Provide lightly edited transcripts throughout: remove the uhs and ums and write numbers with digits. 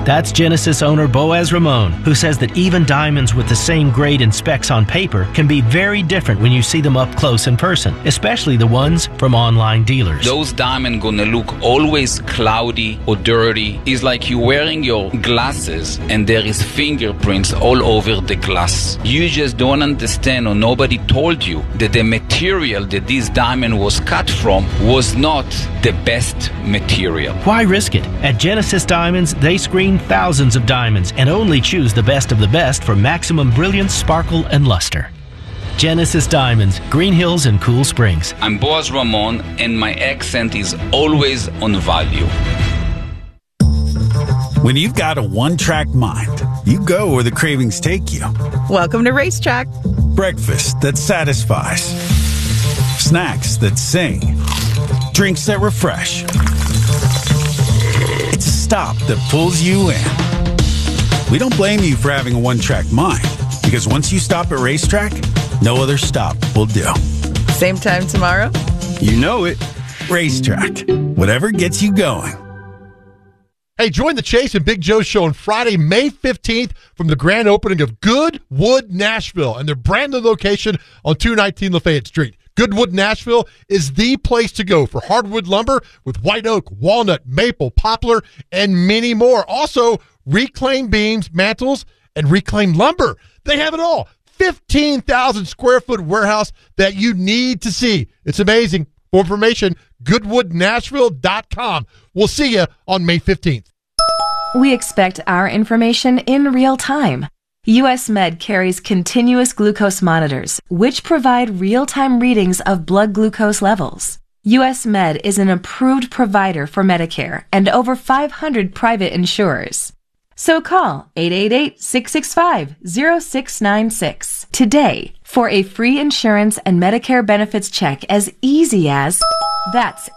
That's Genesis owner Boaz Ramon, who says that even diamonds with the same grade and specs on paper can be very different when you see them up close in person, especially the ones from online dealers. Those diamonds gonna look always cloudy or dirty. It's like you're wearing your glasses and there is fingerprints all over the glass. You just don't understand, or nobody told you that the material that this diamond was cut from was not the best material. Why risk it? At Genesis Diamonds, they screen thousands of diamonds and only choose the best of the best for maximum brilliance, sparkle, and luster. Genesis Diamonds, Green Hills and Cool Springs. I'm Boaz Ramon, and my accent is always on value. When you've got a one-track mind, you go where the cravings take you. Welcome to Racetrack. Breakfast that satisfies. Snacks that sing. Drinks that refresh. It's a stop that pulls you in. We don't blame you for having a one-track mind, because once you stop at Racetrack, no other stop will do. Same time tomorrow? You know it. Racetrack. Whatever gets you going. Hey, join the Chase and Big Joe show on Friday, May 15th from the grand opening of Goodwood Nashville and their brand new location on 219 Lafayette Street. Goodwood Nashville is the place to go for hardwood lumber with white oak, walnut, maple, poplar, and many more. Also, reclaimed beams, mantles, and reclaimed lumber. They have it all. 15,000 square foot warehouse that you need to see. It's amazing. For information, goodwoodnashville.com. We'll see you on May 15th. We expect our information in real time. US Med carries continuous glucose monitors, which provide real-time readings of blood glucose levels. US Med is an approved provider for Medicare and over 500 private insurers. So call 888-665-0696 today for a free insurance and Medicare benefits check as easy as... That's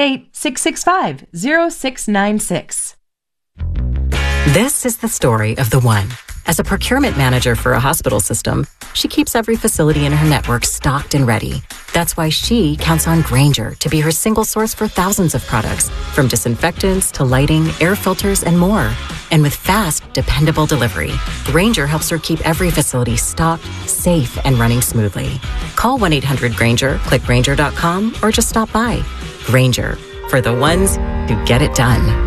888-665-0696. This is the story of the one. As a procurement manager for a hospital system, she keeps every facility in her network stocked and ready. That's why she counts on Grainger to be her single source for thousands of products, from disinfectants to lighting, air filters, and more. And with fast, dependable delivery, Grainger helps her keep every facility stocked, safe, and running smoothly. Call 1-800-GRAINGER, click Grainger.com, or just stop by. Grainger, for the ones who get it done.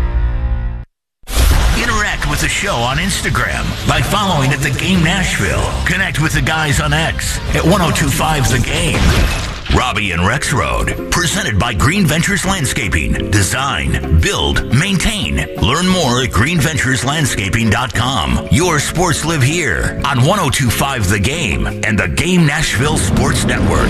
Interact with the show on Instagram by following at The Game Nashville. Connect with the guys on X at 1025 The Game. Robbie and Rex Road, presented by Green Ventures Landscaping. Design, build, maintain. Learn more at greenventureslandscaping.com. Your sports live here on 1025 The Game and the Game Nashville Sports Network.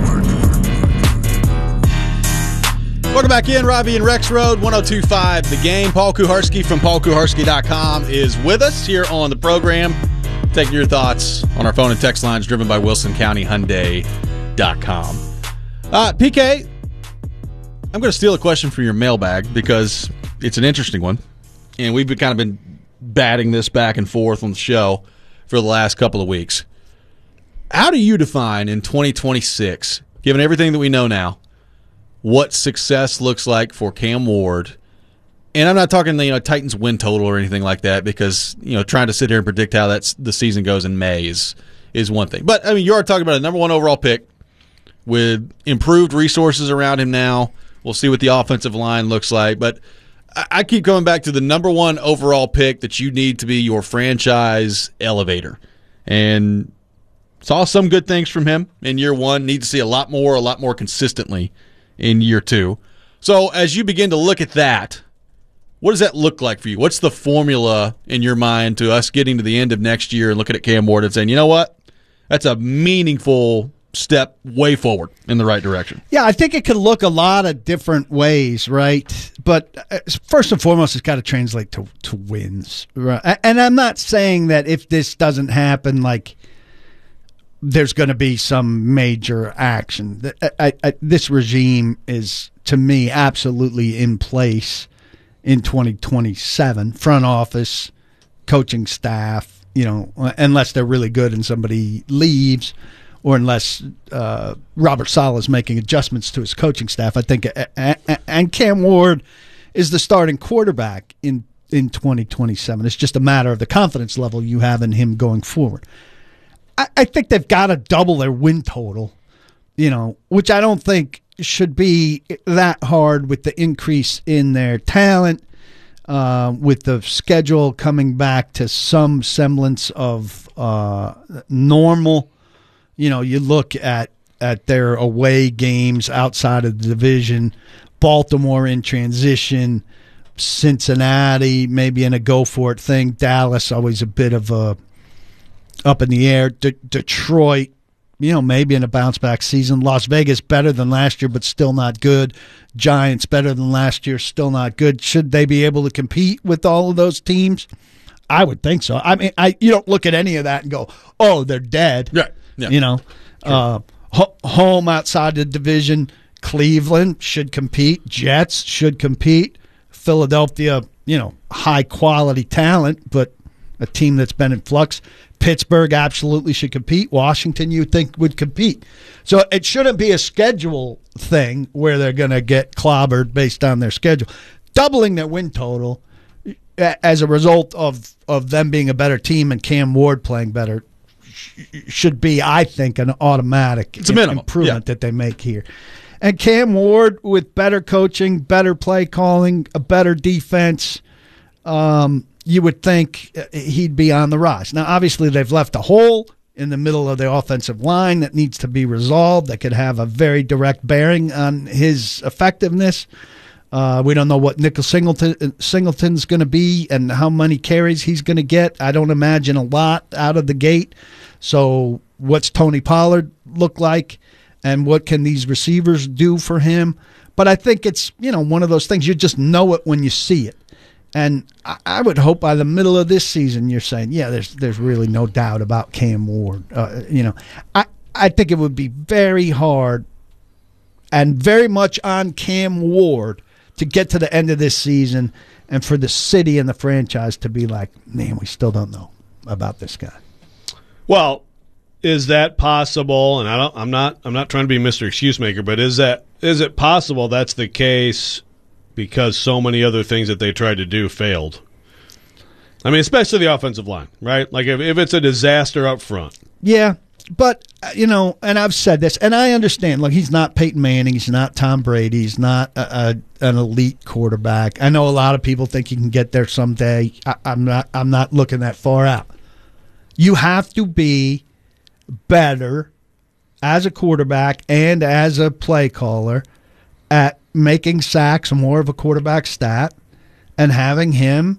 Welcome back in. Robbie and Rex Road, 1025 The Game. Paul Kuharsky from paulkuharsky.com is with us here on the program, taking your thoughts on our phone and text lines driven by WilsonCountyHyundai.com. PK, I'm going to steal a question from your mailbag because it's an interesting one, and we've kind of been batting this back and forth on the show for the last couple of weeks. How do you define in 2026, given everything that we know now, what success looks like for Cam Ward? And I'm not talking Titans win total or anything like that, because trying to sit here and predict how the season goes in May is one thing. But I mean, you are talking about a number one overall pick with improved resources around him now. We'll see what the offensive line looks like. But I keep going back to the number one overall pick that you need to be your franchise elevator. And saw some good things from him in year one. Need to see a lot more consistently in year two. So as you begin to look at that, what does that look like for you? What's the formula in your mind to us getting to the end of next year and looking at Cam Ward and saying, you know what? That's a meaningful step way forward in the right direction. Yeah, I think it could look a lot of different ways, right? But first and foremost, it's got to translate to wins. Right? And I'm not saying that if this doesn't happen, like, there's going to be some major action. This regime is, to me, absolutely in place in 2027. Front office, coaching staff, unless they're really good and somebody leaves, or unless Robert Saleh is making adjustments to his coaching staff, I think, and Cam Ward is the starting quarterback in in 2027. It's just a matter of the confidence level you have in him going forward. I think they've got to double their win total, which I don't think should be that hard with the increase in their talent, with the schedule coming back to some semblance of normal. You look at their away games outside of the division, Baltimore in transition, Cincinnati maybe in a go-for-it thing, Dallas always a bit of a up in the air, Detroit, maybe in a bounce-back season, Las Vegas better than last year but still not good, Giants better than last year, still not good. Should they be able to compete with all of those teams? I would think so. I mean, you don't look at any of that and go, oh, they're dead. Right. Yeah. Home outside the division, Cleveland should compete. Jets should compete. Philadelphia, high-quality talent, but a team that's been in flux. Pittsburgh absolutely should compete. Washington, you think, would compete. So it shouldn't be a schedule thing where they're going to get clobbered based on their schedule. Doubling their win total as a result of them being a better team and Cam Ward playing better should be, I think, an automatic improvement that they make here. And Cam Ward, with better coaching, better play calling, a better defense, you would think he'd be on the rise. Now, obviously, they've left a hole in the middle of the offensive line that needs to be resolved, that could have a very direct bearing on his effectiveness. We don't know what Nickel Singleton's going to be and how many carries he's going to get. I don't imagine a lot out of the gate. So what's Tony Pollard look like, and what can these receivers do for him? But I think it's, one of those things, you just know it when you see it. And I would hope by the middle of this season you're saying, yeah, there's really no doubt about Cam Ward. I think it would be very hard and very much on Cam Ward to get to the end of this season and for the city and the franchise to be like, man, we still don't know about this guy. Well, is that possible? And I'm not trying to be Mr. Excuse Maker, but is it possible that's the case because so many other things that they tried to do failed? I mean, especially the offensive line, right? Like if it's a disaster up front. Yeah, but, and I've said this, and I understand, look, he's not Peyton Manning, he's not Tom Brady, he's not an elite quarterback. I know a lot of people think he can get there someday. I'm not looking that far out. You have to be better as a quarterback and as a play caller at making sacks more of a quarterback stat and having him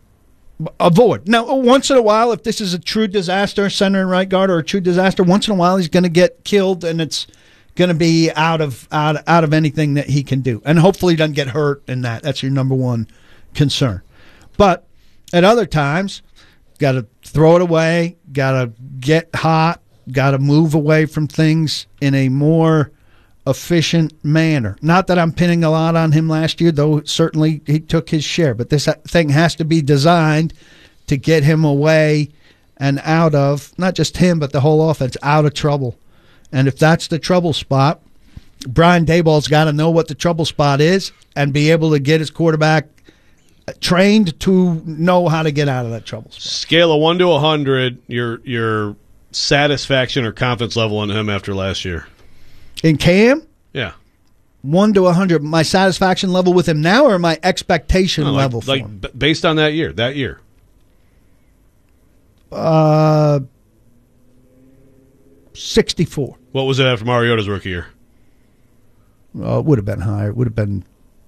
avoid. Now, once in a while, if this is a true disaster, center and right guard, or a true disaster, once in a while he's going to get killed, and it's going to be out of anything that he can do. And hopefully he doesn't get hurt in that. That's your number one concern. But at other times, got to throw it away, got to get hot, got to move away from things in a more efficient manner. Not that I'm pinning a lot on him last year, though certainly he took his share. But this thing has to be designed to get him away and out of, not just him, but the whole offense, out of trouble. And if that's the trouble spot, Brian Daboll's got to know what the trouble spot is and be able to get his quarterback trained to know how to get out of that trouble spot. Scale of 1 to 100, your satisfaction or confidence level on him after last year. In Cam? Yeah. 1 to 100. My satisfaction level with him now, or my expectation level for him? Based on that year. 64. What was it after Mariota's rookie year? It would have been higher. It would have been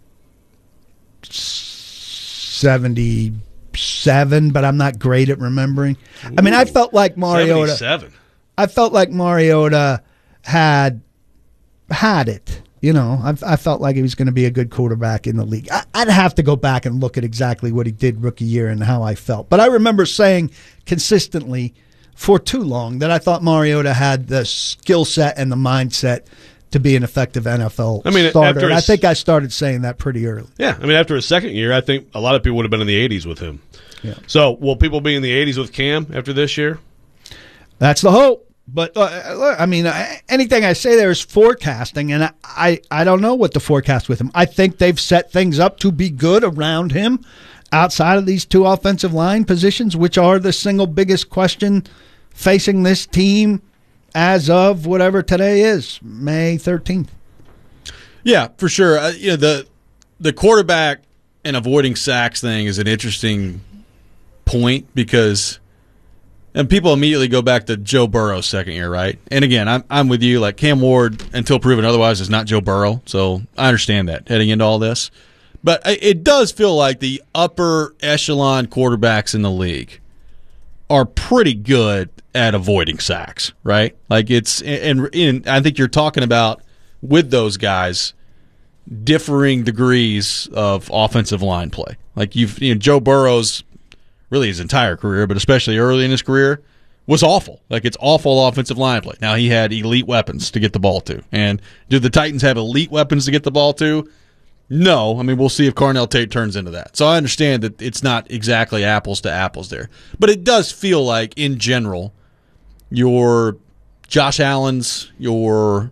77, but I'm not great at remembering. Ooh, I mean, I felt like Mariota. 77. I felt like Mariota had it. I felt like he was going to be a good quarterback in the league. I'd have to go back and look at exactly what he did rookie year and how I felt. But I remember saying consistently for too long that I thought Mariota had the skill set and the mindset to be an effective NFL starter. And I think I started saying that pretty early. Yeah, I mean, after his second year, I think a lot of people would have been in the 80s with him. Yeah. So will people be in the 80s with Cam after this year? That's the hope. But, I mean, anything I say there is forecasting, and I don't know what to forecast with him. I think they've set things up to be good around him, outside of these two offensive line positions, which are the single biggest question facing this team as of whatever today is, May 13th. Yeah, for sure. The quarterback and avoiding sacks thing is an interesting point because and people immediately go back to Joe Burrow's second year, right? And again, I'm with you. Like Cam Ward, until proven otherwise, is not Joe Burrow. So I understand that heading into all this. But it does feel like the upper echelon quarterbacks in the league are pretty good at avoiding sacks, right? Like and I think you're talking about with those guys differing degrees of offensive line play. Like Joe Burrow's really his entire career, but especially early in his career, was awful. Like it's awful offensive line play. Now he had elite weapons to get the ball to. And do the Titans have elite weapons to get the ball to? No. I mean, we'll see if Carnell Tate turns into that. So I understand that it's not exactly apples to apples there. But it does feel like, in general, your Josh Allen's, your,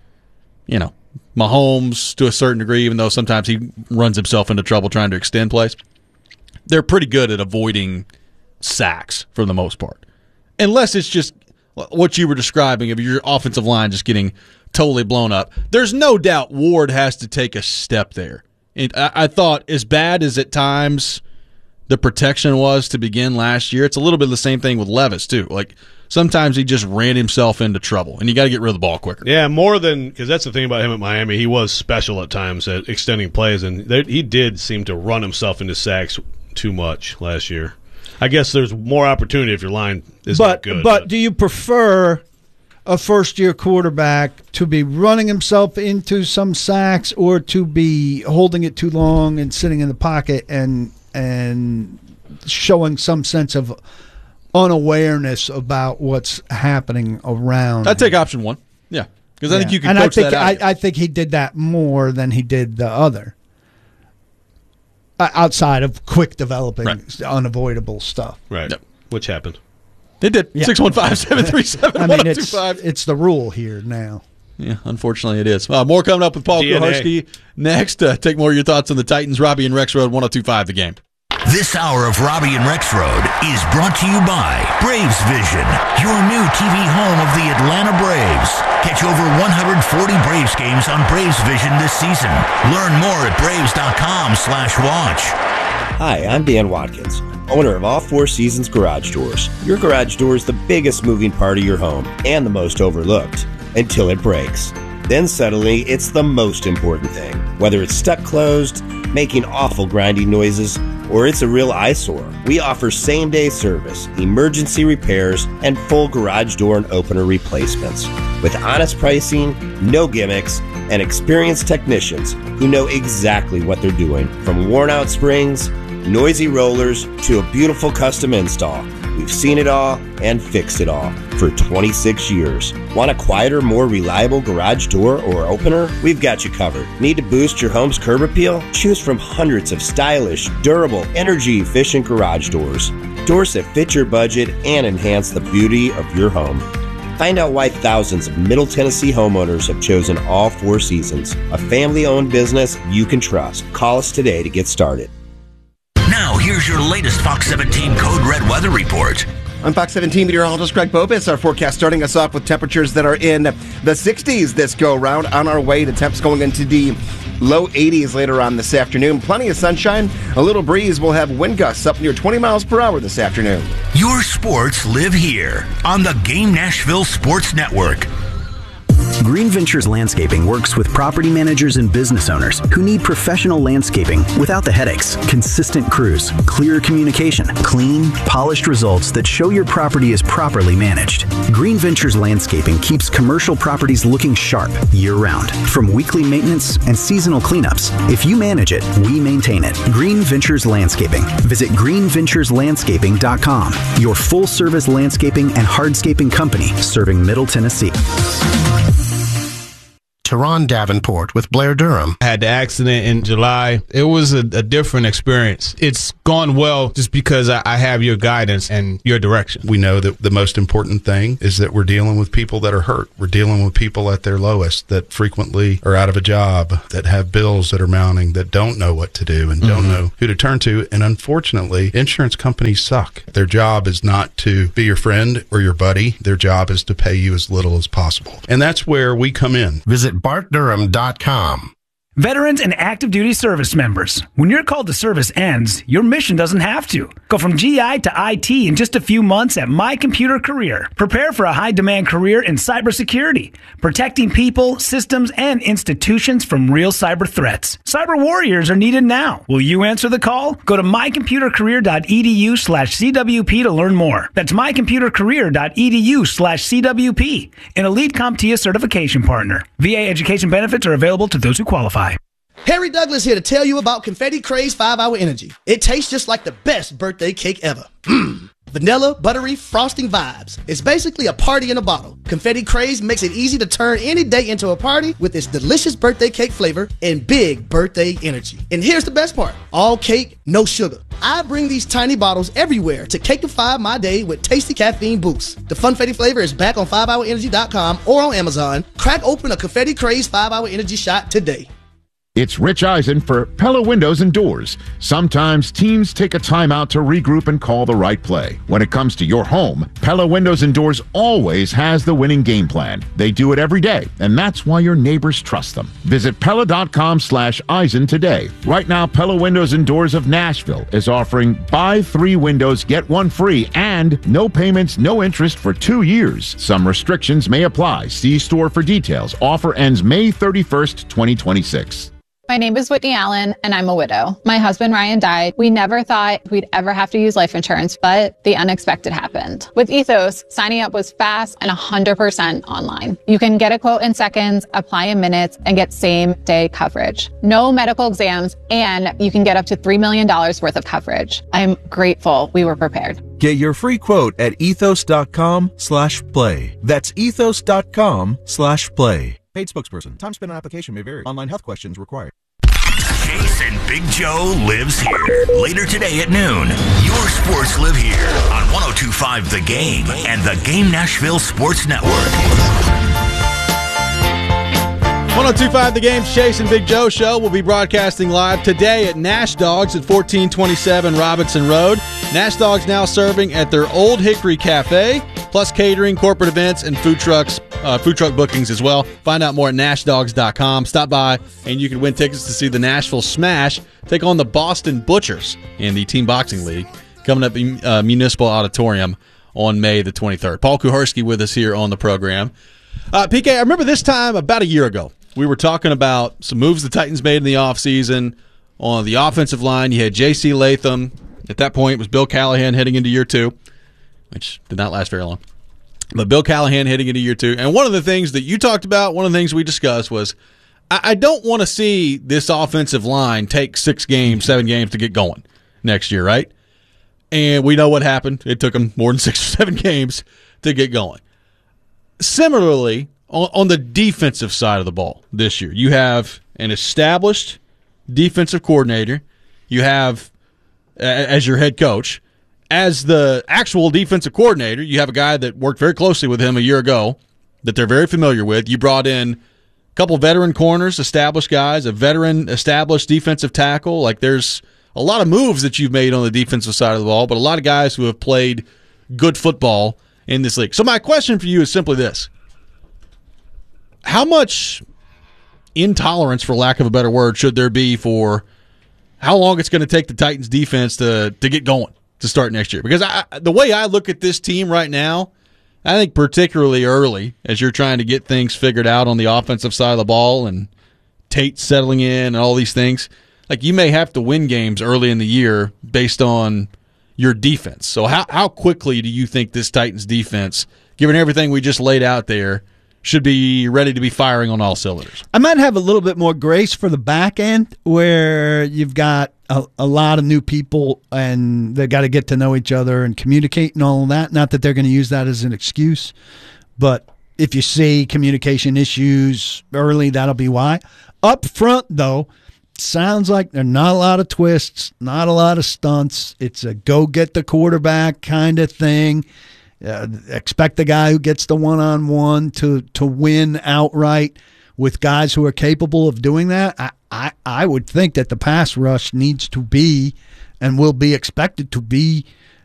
Mahomes to a certain degree, even though sometimes he runs himself into trouble trying to extend plays, they're pretty good at avoiding sacks for the most part. Unless it's just what you were describing of your offensive line just getting totally blown up. There's no doubt Ward has to take a step there. And I thought as bad as at times the protection was to begin last year, it's a little bit the same thing with Levis too. Like sometimes he just ran himself into trouble, and you got to get rid of the ball quicker. Yeah, more than – because that's the thing about him at Miami. He was special at times at extending plays, and he did seem to run himself into sacks too much last year. I guess there's more opportunity if your line is not good. But do you prefer a first-year quarterback to be running himself into some sacks or to be holding it too long and sitting in the pocket and showing some sense of unawareness about what's happening around? I'd take option one. Yeah, because I think you can coach that out. I think he did that more than he did the other. Outside of quick developing, unavoidable stuff. Right. Yep. Which happened. It did. 615-737-1025. It's the rule here now. Yeah, unfortunately it is. More coming up with Paul Kuharsky next. Take more of your thoughts on the Titans. Robbie and Rex Road, 102.5 The Game. This hour of Robbie and Rex Road is brought to you by Braves Vision, your new TV home of the Atlanta Braves. Catch over 140 Braves games on Braves Vision this season. Learn more at braves.com/watch. Hi, I'm Dan Watkins, owner of All Four Seasons Garage Doors. Your garage door is the biggest moving part of your home and the most overlooked until it breaks. Then suddenly, it's the most important thing. Whether it's stuck closed, making awful grinding noises, or it's a real eyesore, we offer same-day service, emergency repairs, and full garage door and opener replacements. With honest pricing, no gimmicks, and experienced technicians who know exactly what they're doing. From worn-out springs, noisy rollers, to a beautiful custom install. We've seen it all and fixed it all for 26 years. Want a quieter, more reliable garage door or opener? We've got you covered. Need to boost your home's curb appeal? Choose from hundreds of stylish, durable, energy-efficient garage doors. Doors that fit your budget and enhance the beauty of your home. Find out why thousands of Middle Tennessee homeowners have chosen All Four Seasons, a family-owned business you can trust. Call us today to get started. Now, here's your latest Fox 17 Code Red weather report. I'm Fox 17 meteorologist Greg Bobis. Our forecast starting us off with temperatures that are in the 60s this go-round. On our way to temps going into the low 80s later on this afternoon. Plenty of sunshine, a little breeze. We'll have wind gusts up near 20 miles per hour this afternoon. Your sports live here on the Game Nashville Sports Network. Green Ventures Landscaping works with property managers and business owners who need professional landscaping without the headaches, consistent crews, clear communication, clean, polished results that show your property is properly managed. Green Ventures Landscaping keeps commercial properties looking sharp year-round, from weekly maintenance and seasonal cleanups. If you manage it, we maintain it. Green Ventures Landscaping. Visit greenventureslandscaping.com, your full-service landscaping and hardscaping company serving Middle Tennessee. Teron Davenport with Blair Durham. I had the accident in July. It was a different experience. It's gone well just because I have your guidance and your direction. We know that the most important thing is that we're dealing with people that are hurt. We're dealing with people at their lowest that frequently are out of a job, that have bills that are mounting, that don't know what to do and don't know who to turn to. And unfortunately, insurance companies suck. Their job is not to be your friend or your buddy. Their job is to pay you as little as possible. And that's where we come in. Visit BartDurham.com. Veterans and active duty service members, when your call to service ends, your mission doesn't have to. Go from GI to IT in just a few months at My Computer Career. Prepare for a high-demand career in cybersecurity, protecting people, systems, and institutions from real cyber threats. Cyber warriors are needed now. Will you answer the call? Go to mycomputercareer.edu/CWP to learn more. That's mycomputercareer.edu/CWP, an elite CompTIA certification partner. VA education benefits are available to those who qualify. Harry Douglas here to tell you about Confetti Craze 5-Hour Energy. It tastes just like the best birthday cake ever. Vanilla, buttery, frosting vibes. It's basically a party in a bottle. Confetti Craze makes it easy to turn any day into a party with its delicious birthday cake flavor and big birthday energy. And here's the best part. All cake, no sugar. I bring these tiny bottles everywhere to cakeify my day with tasty caffeine boost. The Funfetti flavor is back on 5hourenergy.com or on Amazon. Crack open a Confetti Craze 5-Hour Energy shot today. It's Rich Eisen for Pella Windows and Doors. Sometimes teams take a timeout to regroup and call the right play. When it comes to your home, Pella Windows and Doors always has the winning game plan. They do it every day, and that's why your neighbors trust them. Visit Pella.com/Eisen today. Right now, Pella Windows and Doors of Nashville is offering buy 3 windows, get 1 free, and no payments, no interest for 2 years. Some restrictions may apply. See store for details. Offer ends May 31st, 2026. My name is Whitney Allen, and I'm a widow. My husband, Ryan, died. We never thought we'd ever have to use life insurance, but the unexpected happened. With Ethos, signing up was fast and 100% online. You can get a quote in seconds, apply in minutes, and get same-day coverage. No medical exams, and you can get up to $3 million worth of coverage. I'm grateful we were prepared. Get your free quote at ethos.com/play. That's ethos.com/play. Paid spokesperson. Time spent on application may vary. Online health questions required. Chase and Big Joe lives here. Later today at noon, your sports live here on 102.5 The Game and the Game Nashville Sports Network. 102.5 The Game's Chase and Big Joe show will be broadcasting live today at Nash Dogs at 1427 Robinson Road. Nash Dogs now serving at their Old Hickory Cafe, plus catering, corporate events, and food truck bookings as well. Find out more at nashdogs.com. Stop by, and you can win tickets to see the Nashville Smash take on the Boston Butchers in the Team Boxing League coming up in Municipal Auditorium on May the 23rd. Paul Kuharsky with us here on the program. PK, I remember this time about a year ago, we were talking about some moves the Titans made in the offseason. On the offensive line, you had J.C. Latham. At that point, it was Bill Callahan heading into year 2, which did not last very long. But Bill Callahan heading into year 2. And one of the things that you talked about, one of the things we discussed was, I don't want to see this offensive line take 6 games, 7 games to get going next year, right? And we know what happened. It took them more than 6 or 7 games to get going. Similarly, on the defensive side of the ball this year, you have an established defensive coordinator. You have, as your head coach, as the actual defensive coordinator, you have a guy that worked very closely with him a year ago that they're very familiar with. You brought in a couple veteran corners, established guys, a veteran established defensive tackle. Like, there's a lot of moves that you've made on the defensive side of the ball, but a lot of guys who have played good football in this league. So my question for you is simply this. How much intolerance, for lack of a better word, should there be for how long it's going to take the Titans defense to get going to start next year? Because the way I look at this team right now, I think particularly early, as you're trying to get things figured out on the offensive side of the ball and Tate settling in and all these things, like, you may have to win games early in the year based on your defense. So how quickly do you think this Titans defense, given everything we just laid out there, should be ready to be firing on all cylinders? I might have a little bit more grace for the back end, where you've got a lot of new people and they've got to get to know each other and communicate and all of that. Not that they're going to use that as an excuse, but if you see communication issues early, that'll be why. Up front, though, sounds like there are not a lot of twists, not a lot of stunts. It's a go get the quarterback kind of thing. Expect the guy who gets the one-on-one to win outright with guys who are capable of doing that. I would think that the pass rush needs to be and will be expected to be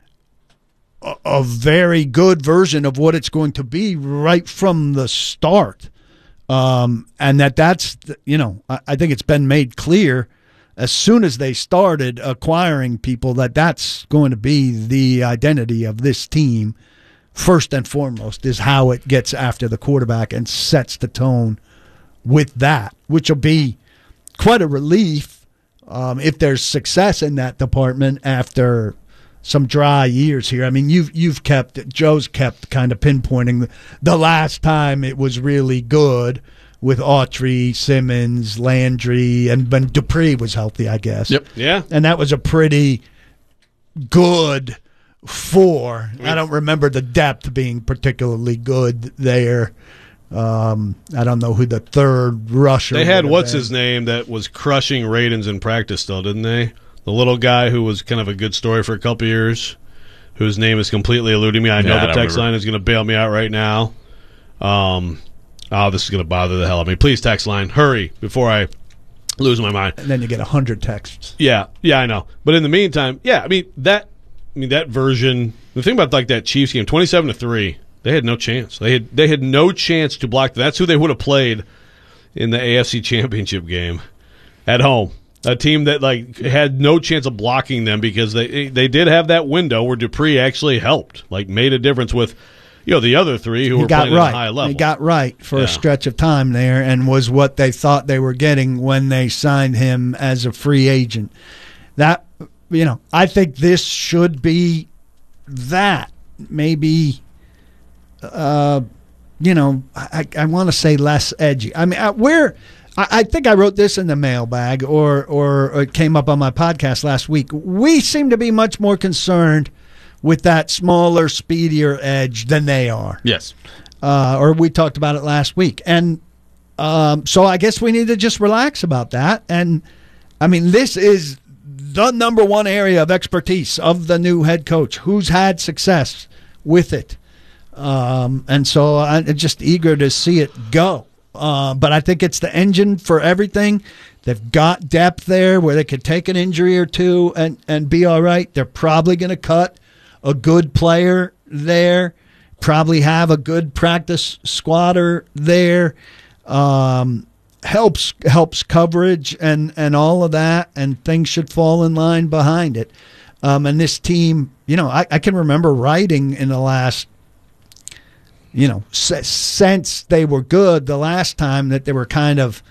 a very good version of what it's going to be right from the start. And that's, I think it's been made clear as soon as they started acquiring people that that's going to be the identity of this team. First and foremost is how it gets after the quarterback and sets the tone with that, which will be quite a relief if there's success in that department after some dry years here. I mean, Joe's kept kind of pinpointing the last time it was really good with Autry, Simmons, Landry, and when Dupree was healthy, I guess. Yep. Yeah. And that was a pretty good 4. I don't remember the depth being particularly good there. I don't know who the third rusher. They had his name that was crushing Raidens in practice, still, didn't they? The little guy who was kind of a good story for a couple years, whose name is completely eluding me. I know the text line is going to bail me out right now. This is going to bother the hell out of me. Please, text line, hurry before I lose my mind. And then you get 100 texts. Yeah, I know. But in the meantime, that version. The thing about like that Chiefs game, 27-3. They had no chance. They had no chance to block. That's who they would have played in the AFC Championship game at home. A team that had no chance of blocking them because they did have that window where Dupree actually helped, made a difference with the other 3 who were playing at a high level. He got right for a stretch of time there and was what they thought they were getting when they signed him as a free agent. That I think this should be that. Maybe I want to say less edgy. I mean, I think I wrote this in the mailbag or it came up on my podcast last week. We seem to be much more concerned with that smaller, speedier edge than they are. Yes. Or we talked about it last week. And so I guess we need to just relax about that. And, I mean, this is the number one area of expertise of the new head coach who's had success with it. And so I'm just eager to see it go. But I think it's the engine for everything. They've got depth there where they could take an injury or two and be all right. They're probably going to cut a good player there, probably have a good practice squatter there. Helps coverage and all of that, and things should fall in line behind it. And this team, I can remember writing in the last since they were good the last time that they were kind of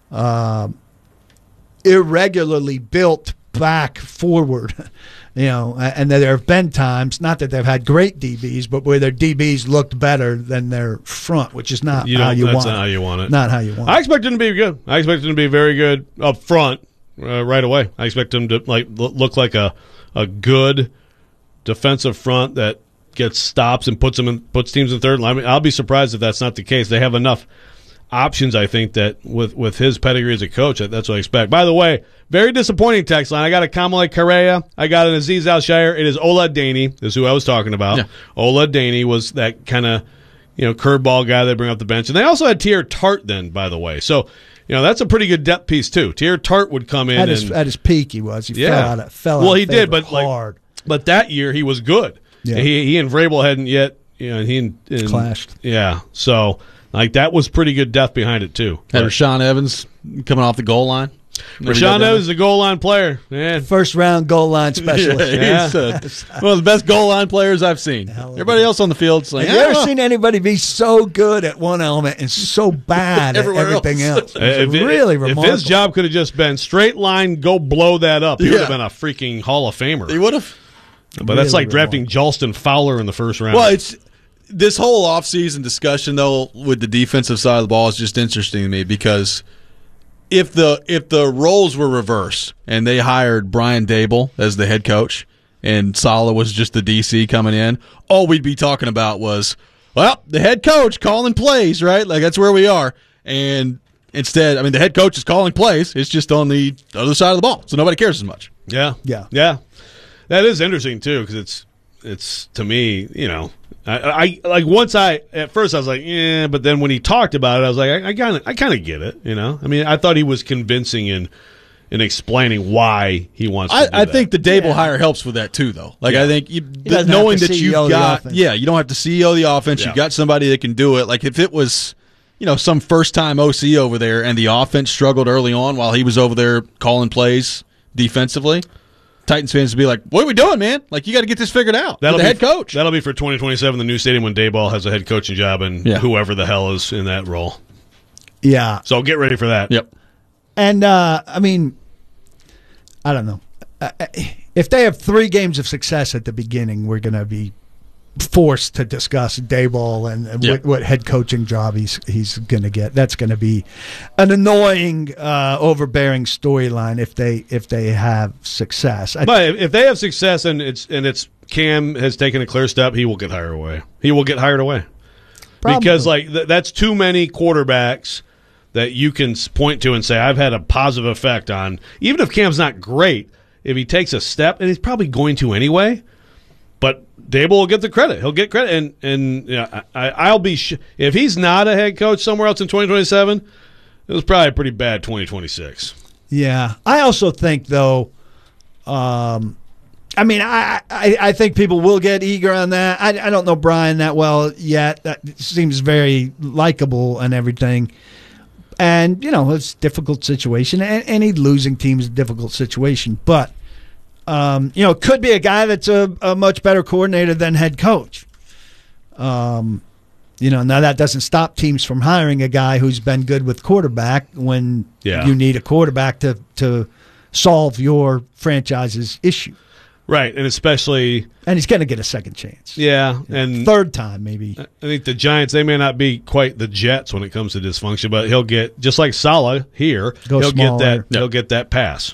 irregularly built back forward, and there have been times, not that they've had great DBs, but where their DBs looked better than their front, which is not how you want it. That's not how you want it. Not how you want it. I expect them to be good. I expect them to be very good up front right away. I expect them to look like a good defensive front that gets stops and puts teams in third line. I mean, I'll be surprised if that's not the case. They have enough options, I think, that with his pedigree as a coach, that's what I expect. By the way, very disappointing text line. I got a Kamalei Correa. I got an Aziz Al-Shire. It is Ola Daney, is who I was talking about. Yeah. Ola Daney was that kind of curveball guy they bring up the bench. And they also had Tier Tart then, by the way. So, that's a pretty good depth piece, too. Tier Tart would come in. At his peak, he was. He fell out. Well, he did, but hard. But that year, he was good. Yeah. He and Vrabel hadn't yet, clashed. Yeah, so that was pretty good depth behind it too. Had Rashaan Evans coming off the goal line. Rashaan Evans is a goal line player. Man. First round goal line specialist. He's one of the best goal line players I've seen. Everybody else on the field's like, have you ever seen anybody be so good at one element and so bad at everything else? Really remarkable. If his job could have just been straight line, go blow that up, he would have been a freaking Hall of Famer. He would have. But that's like drafting Jalston Fowler in the first round. Well, it's this whole offseason discussion, though, with the defensive side of the ball is just interesting to me because if the roles were reversed and they hired Brian Daboll as the head coach and Saleh was just the DC coming in, all we'd be talking about was, well, the head coach calling plays, right? Like, that's where we are. And instead, I mean, the head coach is calling plays. It's just on the other side of the ball, so nobody cares as much. Yeah. That is interesting too, because it's to me, you know, I like at first I was like, yeah, but then when he talked about it, I was like, I kind of get it, you know. I mean, I thought he was convincing in explaining why he wants to do I that. think the Dable hire helps with that too, though. Like, I think knowing that you've got, you don't have to CEO the offense. You've got somebody that can do it. Like, if it was, you know, some first-time OC over there and the offense struggled early on while he was over there calling plays defensively, Titans fans would be like, what are we doing, man? Like, you got to get this figured out. That'll be the head coach. That'll be for 2027, the new stadium, when Dayball has a head coaching job and whoever the hell is in that role. Yeah. So get ready for that. Yep. And, I mean, I don't know. If they have 3 games of success at the beginning, we're going to be forced to discuss Dayball and what head coaching job he's going to get. That's going to be an annoying, overbearing storyline if they have success. But if they have success and it's Cam has taken a clear step, he will get hired away. He will get hired away. Probably. Because that's too many quarterbacks that you can point to and say, I've had a positive effect on. Even if Cam's not great, if he takes a step, and he's probably going to anyway, but Dable will get the credit. He'll get credit, and yeah, I'll be if he's not a head coach somewhere else in 2027, it was probably a pretty bad 2026. Yeah, I also think though, I mean, I think people will get eager on that. I don't know Brian that well yet. That seems very likable and everything. And, you know, it's a difficult situation. Any losing team is a difficult situation. But, you know, it could be a guy that's a much better coordinator than head coach. You know, now that doesn't stop teams from hiring a guy who's been good with quarterback when you need a quarterback to solve your franchise's issue. Right, and especially... And he's going to get a second chance. Yeah, and... Third time, maybe. I think the Giants, they may not be quite the Jets when it comes to dysfunction, but he'll get, just like Saleh here, he'll get that pass.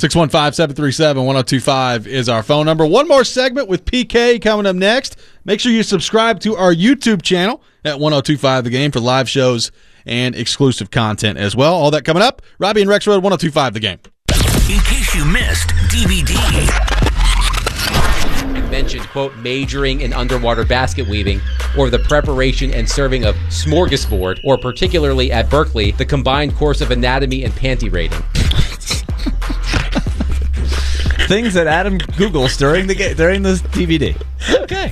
615-737-1025 is our phone number. One more segment with PK coming up next. Make sure you subscribe to our YouTube channel at 1025 The Game for live shows and exclusive content as well. All that coming up. Robbie and Rex Road, 1025 The Game. In case you missed DVD. Mentioned, quote, majoring in underwater basket weaving, or the preparation and serving of smorgasbord, or particularly at Berkeley, the combined course of anatomy and panty rating. Things that Adam Googles during the DVD. Okay.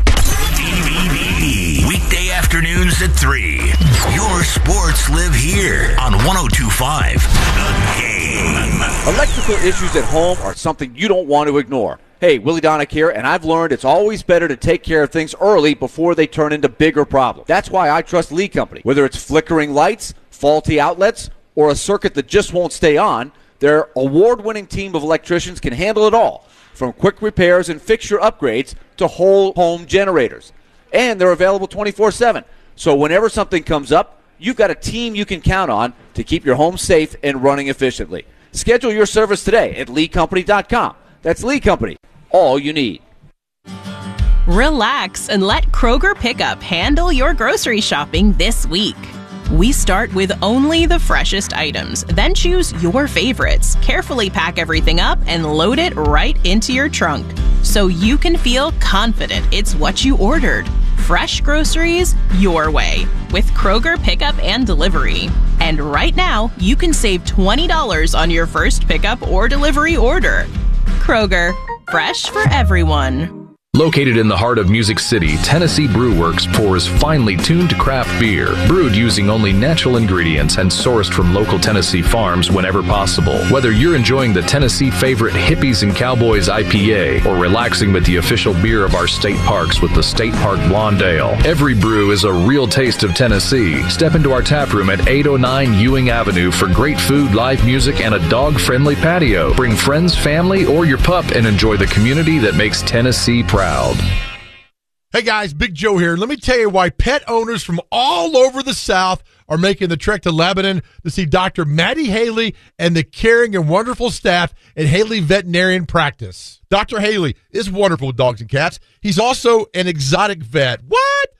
DVD. Weekday afternoons at 3. Your sports live here on 1025 The Game. Electrical issues at home are something you don't want to ignore. Hey, Willie Donick here, and I've learned it's always better to take care of things early before they turn into bigger problems. That's why I trust Lee Company. Whether it's flickering lights, faulty outlets, or a circuit that just won't stay on, their award-winning team of electricians can handle it all, from quick repairs and fixture upgrades to whole home generators. And they're available 24/7. So whenever something comes up, you've got a team you can count on to keep your home safe and running efficiently. Schedule your service today at LeeCompany.com. That's Lee Company. All you need. Relax and let Kroger Pickup handle your grocery shopping this week. We start with only the freshest items, then choose your favorites, carefully pack everything up, and load it right into your trunk so you can feel confident it's what you ordered. Fresh groceries your way with Kroger Pickup and Delivery. And right now, you can save $20 on your first pickup or delivery order. Kroger, fresh for everyone. Located in the heart of Music City, Tennessee Brew Works pours finely tuned craft beer, brewed using only natural ingredients and sourced from local Tennessee farms whenever possible. Whether you're enjoying the Tennessee favorite Hippies and Cowboys IPA or relaxing with the official beer of our state parks with the State Park Blonde Ale, every brew is a real taste of Tennessee. Step into our tap room at 809 Ewing Avenue for great food, live music, and a dog-friendly patio. Bring friends, family, or your pup and enjoy the community that makes Tennessee proud. Hey guys, Big Joe here. Let me tell you why pet owners from all over the South are making the trek to Lebanon to see Dr. Maddie Haley and the caring and wonderful staff at Haley Veterinarian Practice. Dr. Haley is wonderful with dogs and cats. He's also an exotic vet. What?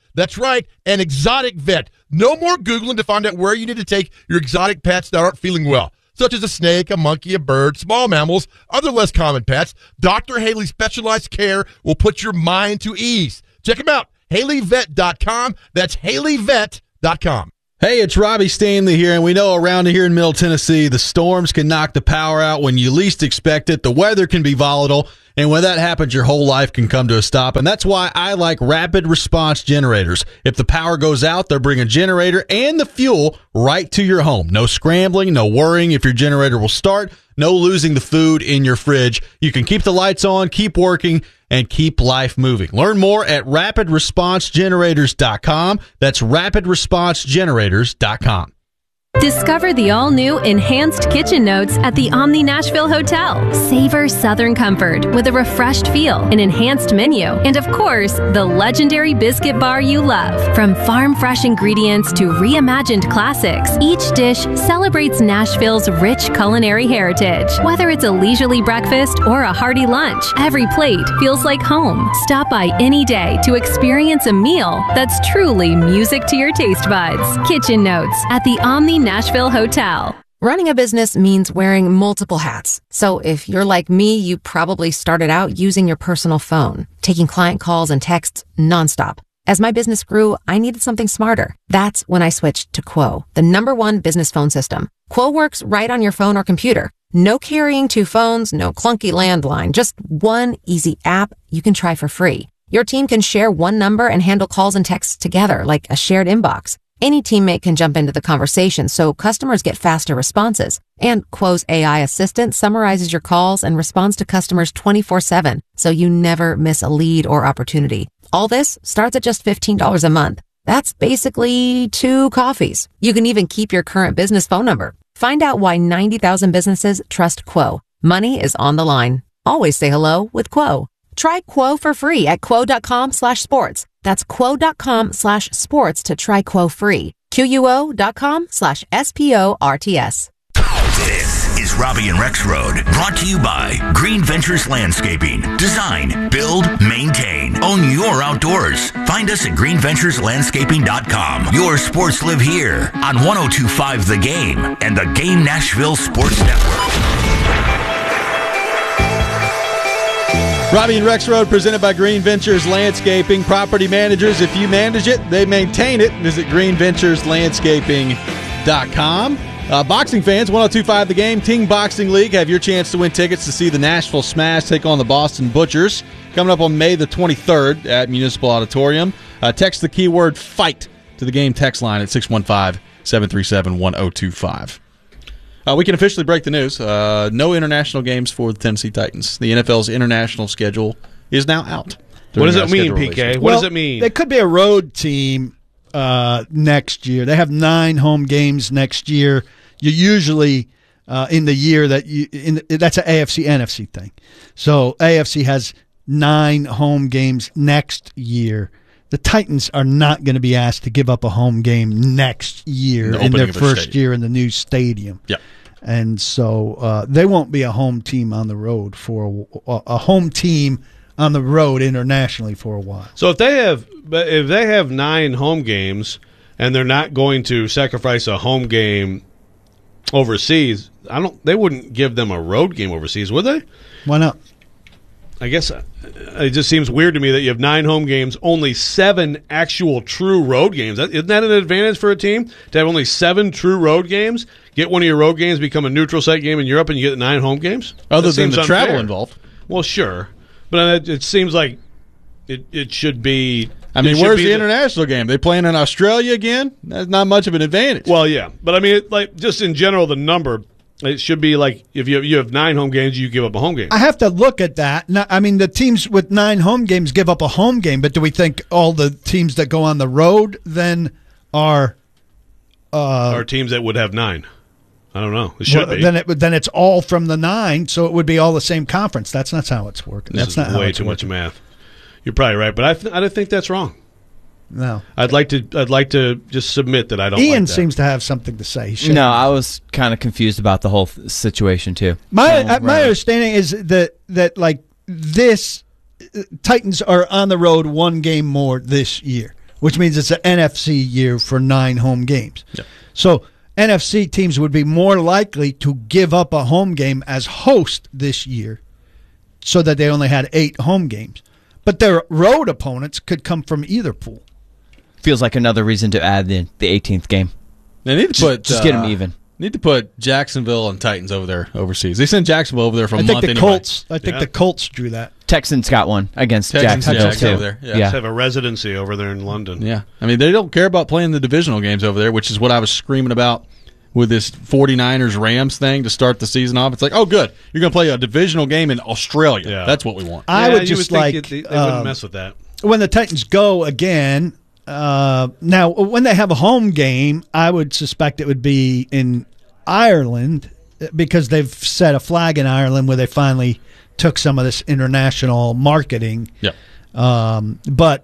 That's right, an exotic vet. No more Googling to find out where you need to take your exotic pets that aren't feeling well, such as a snake, a monkey, a bird, small mammals, other less common pets. Dr. Haley's specialized care will put your mind to ease. Check them out, HaleyVet.com. That's HaleyVet.com. Hey, it's Robbie Stanley here, and we know around here in Middle Tennessee, the storms can knock the power out when you least expect it. The weather can be volatile, and when that happens, your whole life can come to a stop, and that's why I like rapid response generators. If the power goes out, they'll bring a generator and the fuel right to your home. No scrambling, no worrying if your generator will start, no losing the food in your fridge. You can keep the lights on, keep working, and keep life moving. Learn more at rapidresponsegenerators.com. That's rapidresponsegenerators.com. Discover the all-new Enhanced Kitchen Notes at the Omni Nashville Hotel. Savor Southern comfort with a refreshed feel, an enhanced menu, and of course, the legendary biscuit bar you love. From farm-fresh ingredients to reimagined classics, each dish celebrates Nashville's rich culinary heritage. Whether it's a leisurely breakfast or a hearty lunch, every plate feels like home. Stop by any day to experience a meal that's truly music to your taste buds. Kitchen Notes at the Omni Nashville Hotel. Running a business means wearing multiple hats. So if you're like me, you probably started out using your personal phone, taking client calls and texts nonstop. As my business grew, I needed something smarter. That's when I switched to Quo, the #1 business phone system. Quo works right on your phone or computer. No carrying 2 phones, no clunky landline, just one easy app you can try for free. Your team can share one number and handle calls and texts together like a shared inbox. Any teammate can jump into the conversation, so customers get faster responses. And Quo's AI assistant summarizes your calls and responds to customers 24/7, so you never miss a lead or opportunity. All this starts at just $15 a month. That's basically 2 coffees. You can even keep your current business phone number. Find out why 90,000 businesses trust Quo. Money is on the line. Always say hello with Quo. Try Quo for free at quo.com/sports. That's quo.com/sports to try Quo free. QUO.com/SPORTS. This is Robbie and Rex Road, brought to you by Green Ventures Landscaping. Design, build, maintain. Own your outdoors. Find us at greenventureslandscaping.com. Your sports live here on 102.5 The Game and the Game Nashville Sports Network. Robbie and Rex Road, presented by Green Ventures Landscaping. Property managers, if you manage it, they maintain it. Visit greenventureslandscaping.com. Boxing fans, 102.5 The Game, Ting Boxing League. Have your chance to win tickets to see the Nashville Smash take on the Boston Butchers. Coming up on May the 23rd at Municipal Auditorium. Text the keyword FIGHT to the game text line at 615-737-1025. We can officially break the news. No international games for the Tennessee Titans. The NFL's international schedule is now out. What does it mean, PK? What does it mean? They could be a road team next year. They have 9 home games next year. You usually in the year that that's an AFC NFC thing. So AFC has 9 home games next year. The Titans are not going to be asked to give up a home game next year in their first year in the new stadium. Yeah. And so they won't be a home team on the road for a home team on the road internationally for a while. So if they have 9 home games and they're not going to sacrifice a home game overseas, they wouldn't give them a road game overseas, would they? Why not? I guess it just seems weird to me that you have 9 home games, only 7 actual true road games. Isn't that an advantage for a team to have only 7 true road games? Get one of your road games, become a neutral site game in Europe, and you get 9 home games? Other than the travel involved. Well, sure. But it seems like it should be... I mean, where's the international game? They playing in Australia again? That's not much of an advantage. Well, yeah. But, I mean, just in general, the number... It should be like if you have 9 home games, you give up a home game. I have to look at that. I mean, the teams with 9 home games give up a home game, but do we think all the teams that go on the road then are teams that would have 9? I don't know. It should be. Then it's all from the 9, so it would be all the same conference. That's not how it's working. That's not way too much math. You're probably right, but I don't think that's wrong. No, I'd like to just submit that I don't. Ian like that. seems to have something to say. No, I was kind of confused about the whole situation too. My understanding is that like this, Titans are on the road 1 game more this year. which means it's an NFC year for 9 home games. Yeah. So NFC teams would be more likely to give up a home game as host this year so that they only had 8 home games. But their road opponents could come from either pool. Feels like another reason to add the 18th game. They need to put just get them even. Need to put Jacksonville and Titans over there overseas. They sent Jacksonville over there for a month anyway. I think the Colts drew that. Texans got one against Texans, Jacksonville too. over there. Just have a residency over there in London. Yeah. I mean, they don't care about playing the divisional games over there, which is what I was screaming about with this 49ers-Rams thing to start the season off. It's like, oh, good. You're going to play a divisional game in Australia. Yeah. That's what we want. I would just like they wouldn't mess with that. When the Titans go again, now when they have a home game, I would suspect it would be in Ireland because they've set a flag in Ireland where they finally took some of this international marketing. Yeah. But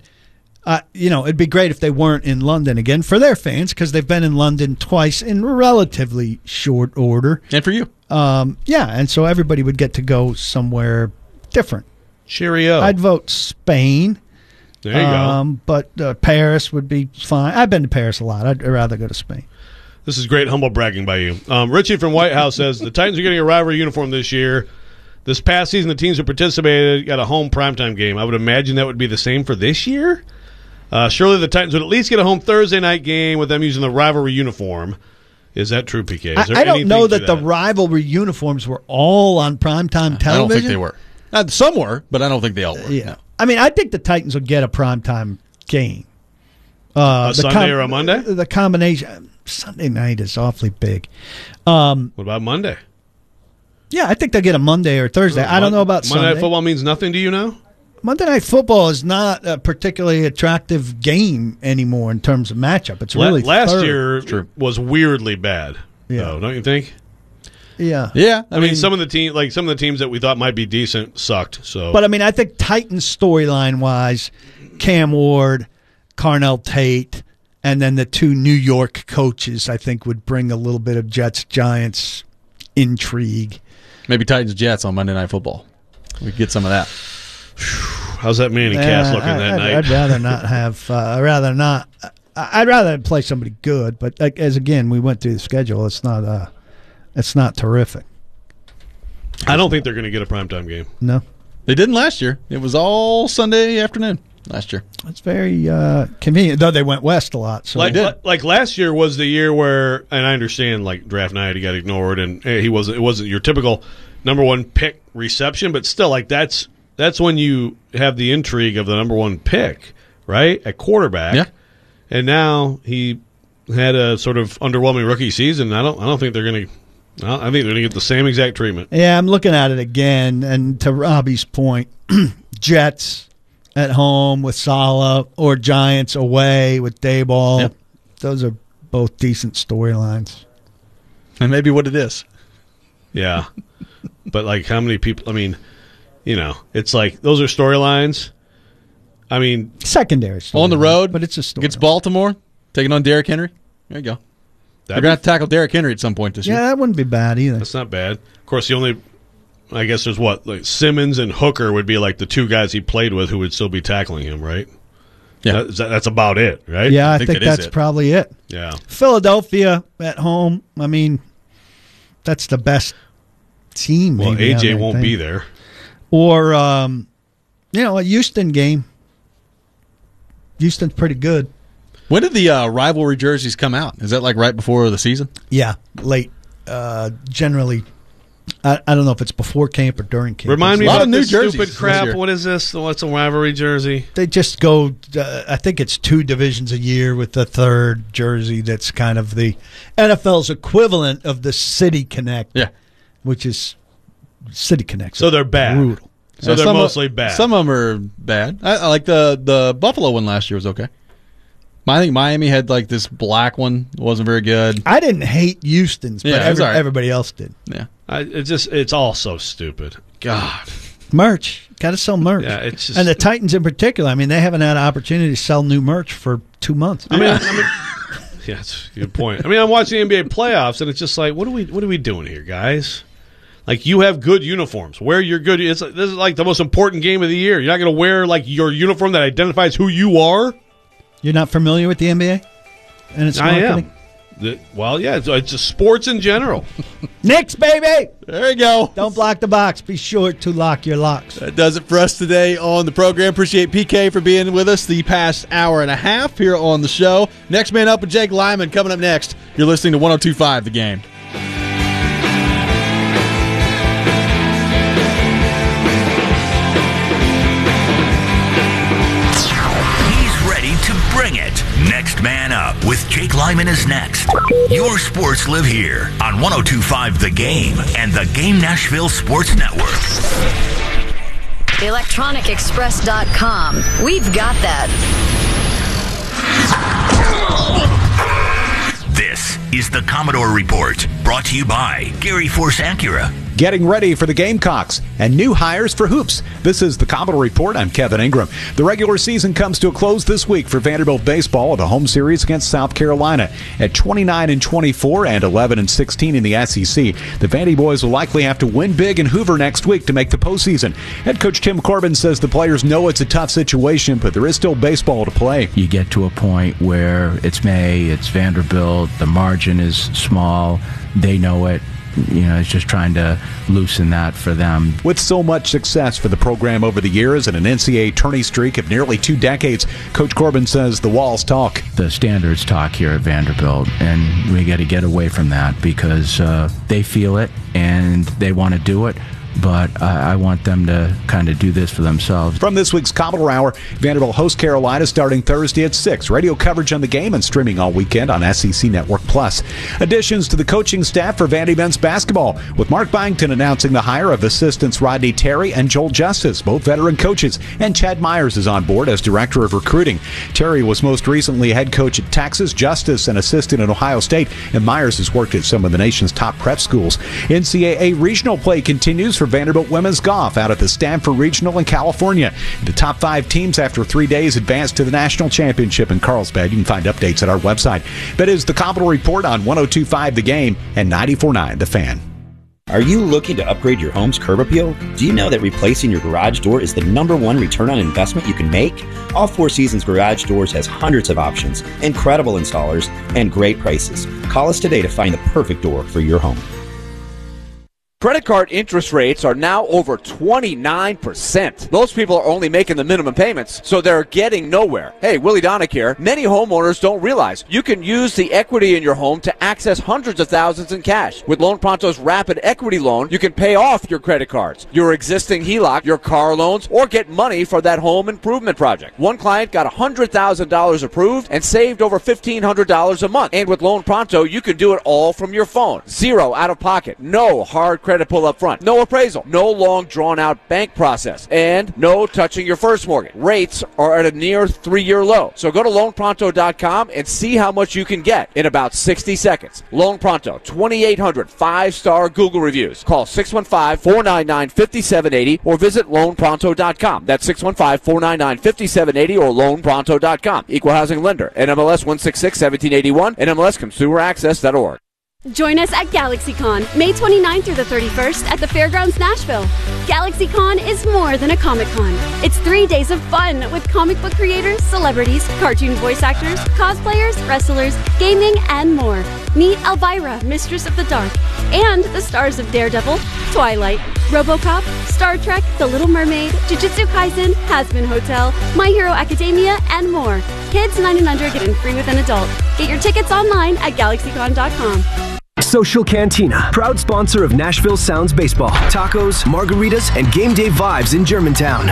it'd be great if they weren't in London again for their fans because they've been in London twice in relatively short order. And for you. And so everybody would get to go somewhere different. Cheerio. I'd vote Spain. There you go. But Paris would be fine. I've been to Paris a lot. I'd rather go to Spain. This is great humble bragging by you. Richie from White House says, the Titans are getting a rivalry uniform this year. This past season, the teams who participated got a home primetime game. I would imagine that would be the same for this year. Surely the Titans would at least get a home Thursday night game with them using the rivalry uniform. Is that true, PK? Is there I don't know anything that the rivalry uniforms were all on primetime television. I don't think they were. Some were, but I don't think they all were. Yeah. No. I mean, I think the Titans would get a primetime game. A Sunday or a Monday? The combination. Sunday night is awfully big. What about Monday? Yeah, I think they'll get a Monday or Thursday. I don't know about Monday Sunday. Night Football means nothing to you now? Monday Night Football is not a particularly attractive game anymore in terms of matchup. It's really last year was weirdly bad. Yeah. Though, don't you think? Yeah. Yeah. I mean, some of the teams that we thought might be decent sucked. So, but I mean, I think Titans storyline wise, Cam Ward, Carnell Tate, and then the 2 New York coaches, I think would bring a little bit of Jets-Giants intrigue. Maybe Titans-Jets on Monday Night Football. We could get some of that. How's that Manning cast looking that night? I'd rather not have. I'd rather play somebody good. But as again, we went through the schedule. It's not terrific. I don't think they're going to get a primetime game. No, they didn't last year. It was all Sunday afternoon last year. It's very convenient, though they went west a lot. So like last year was the year where, and I understand like draft night he got ignored, and it wasn't your typical number 1 pick reception, but still like that's when you have the intrigue of the number 1 pick, right, at quarterback. Yeah. And now he had a sort of underwhelming rookie season. I don't think they're going to. I think they're going to get the same exact treatment. Yeah, I'm looking at it again, and to Robbie's point, Jets at home with Saleh or Giants away with Daboll. Yep. Those are both decent storylines. And maybe what it is. Yeah. But, like, how many people – I mean, it's like those are storylines. I mean – secondary story. On the road. But it's a story. Against Baltimore, taking on Derrick Henry. There you go. They're going to have to tackle Derrick Henry at some point this year. Yeah, that wouldn't be bad either. That's not bad. Of course, the only – I guess there's what? Like Simmons and Hooker would be like the 2 guys he played with who would still be tackling him, right? Yeah. That's about it, right? Yeah, I think that's probably it. Yeah. Philadelphia at home, I mean, that's the best team. Well, maybe AJ won't be there. Or, a Houston game. Houston's pretty good. When did the rivalry jerseys come out? Is that like right before the season? Yeah, late. Generally, I don't know if it's before camp or during camp. Remind me a lot about of new this jerseys stupid this crap. year. What is this? What's a rivalry jersey? They just go, I think it's 2 divisions a year with the 3rd jersey that's kind of the NFL's equivalent of the City Connect. Yeah. Which is City Connect. So they're bad. Brutal. So they're mostly bad. Some of them are bad. I like the Buffalo one last year was okay. I think Miami had like this black one. It wasn't very good. I didn't hate Houston's, but everybody else did. Yeah. It's all so stupid. God. Merch. Got to sell merch. Yeah, it's just, and the Titans in particular, I mean, they haven't had an opportunity to sell new merch for 2 months. I mean, yeah, that's a good point. I mean, I'm watching the NBA playoffs, and it's just like, what are we doing here, guys? Like, you have good uniforms. Wear your good. This is like the most important game of the year. You're not going to wear like your uniform that identifies who you are. You're not familiar with the NBA and its marketing? Well, yeah, it's a sports in general. Knicks, baby! There you go. Don't block the box. Be sure to lock your locks. That does it for us today on the program. Appreciate PK for being with us the past hour and a half here on the show. Next Man Up with Jake Lyman coming up next. You're listening to 102.5 The Game. Bring it. Next Man Up with Jake Lyman is next. Your sports live here on 102.5 The Game and the Game Nashville Sports Network. ElectronicExpress.com. We've got that. This is the Commodore Report, brought to you by Gary Force Acura. Getting ready for the Gamecocks and new hires for hoops. This is the Commodore Report. I'm Kevin Ingram. The regular season comes to a close this week for Vanderbilt baseball with a home series against South Carolina. At 29-24 and 11-16 in the SEC, the Vandy boys will likely have to win big in Hoover next week to make the postseason. Head coach Tim Corbin says the players know it's a tough situation, but there is still baseball to play. You get to a point where it's May, it's Vanderbilt, the margin is small, they know it. You know, it's just trying to loosen that for them. With so much success for the program over the years and an NCAA tourney streak of nearly 2 decades, Coach Corbin says the walls talk. The standards talk here at Vanderbilt, and we got to get away from that because they feel it and they want to do it. But I want them to kind of do this for themselves. From this week's Commodore Hour, Vanderbilt hosts Carolina starting Thursday at 6. Radio coverage on the game and streaming all weekend on SEC Network Plus. Additions to the coaching staff for Vandy men's basketball, with Mark Byington announcing the hire of assistants Rodney Terry and Joel Justice, both veteran coaches, and Chad Myers is on board as director of recruiting. Terry was most recently head coach at Texas, Justice an assistant at Ohio State, and Myers has worked at some of the nation's top prep schools. NCAA regional play continues for Vanderbilt women's golf out at the Stanford Regional in California. The top 5 teams after 3 days advanced to the national championship in Carlsbad. You can find updates at our website. That is the Commodore Report on 102.5 The Game and 94.9 The Fan. Are you looking to upgrade your home's curb appeal? Do you know that replacing your garage door is the #1 return on investment you can make? All Four Seasons Garage Doors has hundreds of options, incredible installers, and great prices. Call us today to find the perfect door for your home. Credit card interest rates are now over 29%. Those people are only making the minimum payments, so they're getting nowhere. Hey, Willie Donick here. Many homeowners don't realize you can use the equity in your home to access hundreds of thousands in cash. With Loan Pronto's Rapid Equity Loan, you can pay off your credit cards, your existing HELOC, your car loans, or get money for that home improvement project. One client got $100,000 approved and saved over $1,500 a month. And with Loan Pronto, you can do it all from your phone. Zero out of pocket. No hard credit pull up front. No appraisal. No long drawn-out bank process. And no touching your first mortgage. Rates are at a near 3-year low. So go to loanpronto.com and see how much you can get in about 60 seconds. Loan Pronto, 2,800 5-star Google reviews. Call 615-499-5780 or visit loanpronto.com. That's 615-499-5780 or loanpronto.com. Equal housing lender. NMLS 166-1781. NMLSconsumeraccess.org. Join us at GalaxyCon, May 29th through the 31st at the Fairgrounds Nashville. GalaxyCon is more than a Comic-Con. It's 3 days of fun with comic book creators, celebrities, cartoon voice actors, cosplayers, wrestlers, gaming, and more. Meet Elvira, Mistress of the Dark, and the stars of Daredevil, Twilight, RoboCop, Star Trek, The Little Mermaid, Jujutsu Kaisen, Hazbin Hotel, My Hero Academia, and more. Kids 9 and under get in free with an adult. Get your tickets online at GalaxyCon.com. Social Cantina, proud sponsor of Nashville Sounds Baseball, tacos, margaritas, and game day vibes in Germantown.